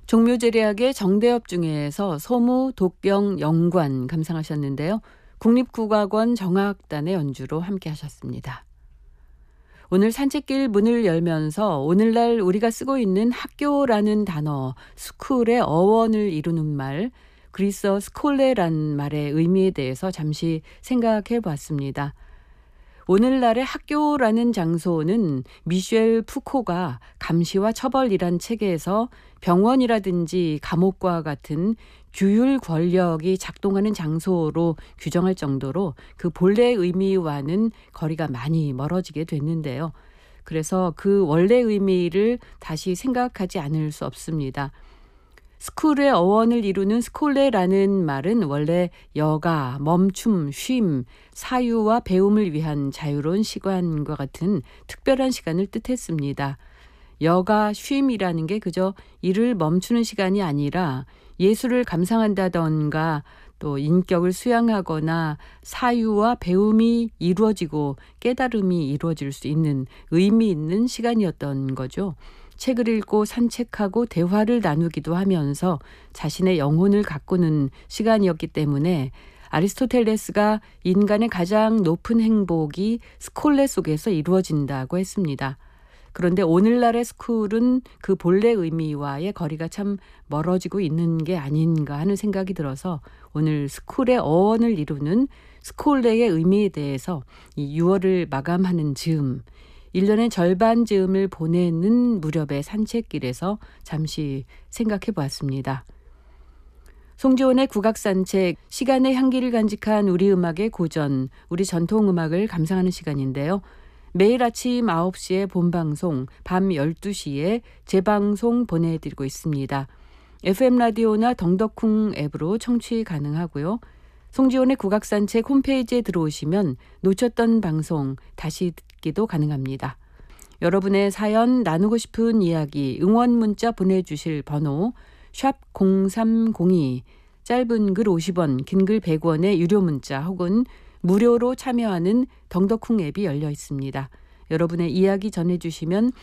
종묘제리학의 정대업 중에서 소무, 독병, 영관 감상하셨는데요. 국립국악원 정화악단의 연주로 함께 하셨습니다. 오늘 산책길 문을 열면서 오늘날 우리가 쓰고 있는 학교라는 단어, 스쿨의 어원을 이루는 말, 그리스어 스콜레란 말의 의미에 대해서 잠시 생각해 봤습니다. 오늘날의 학교라는 장소는 미셸 푸코가 감시와 처벌이란 책에서 병원이라든지 감옥과 같은 규율 권력이 작동하는 장소로 규정할 정도로 그 본래 의미와는 거리가 많이 멀어지게 됐는데요. 그래서 그 원래 의미를 다시 생각하지 않을 수 없습니다. 스쿨의 어원을 이루는 스콜레라는 말은 원래 여가, 멈춤, 쉼, 사유와 배움을 위한 자유로운 시간과 같은 특별한 시간을 뜻했습니다. 여가, 쉼이라는 게 그저 일을 멈추는 시간이 아니라 예술을 감상한다던가 또 인격을 수양하거나 사유와 배움이 이루어지고 깨달음이 이루어질 수 있는 의미 있는 시간이었던 거죠. 책을 읽고 산책하고 대화를 나누기도 하면서 자신의 영혼을 가꾸는 시간이었기 때문에 아리스토텔레스가 인간의 가장 높은 행복이 스콜레 속에서 이루어진다고 했습니다. 그런데 오늘날의 스쿨은 그 본래 의미와의 거리가 참 멀어지고 있는 게 아닌가 하는 생각이 들어서 오늘 스쿨의 어원을 이루는 스콜레의 의미에 대해서 이 6월을 마감하는 즈음, 1년의 절반 즈음을 보내는 무렵의 산책길에서 잠시 생각해 보았습니다. 송지온의 국악산책, 시간의 향기를 간직한 우리 음악의 고전, 우리 전통음악을 감상하는 시간인데요. 매일 아침 9시에 본방송, 밤 12시에 재방송 보내드리고 있습니다. FM 라디오나 덩덕쿵 앱으로 청취 가능하고요. 송지온의 국악산책 홈페이지에 들어오시면 놓쳤던 방송 다시 듣기도 가능합니다. 여러분의 사연 나누고 싶은 이야기 응원 문자 보내주실 번호 샵 0302 짧은 글 50원 긴 글 100원의 유료 문자 혹은 무료로 참여하는 덩덕쿵 앱이 열려 있습니다. 여러분의 이야기 전해주시면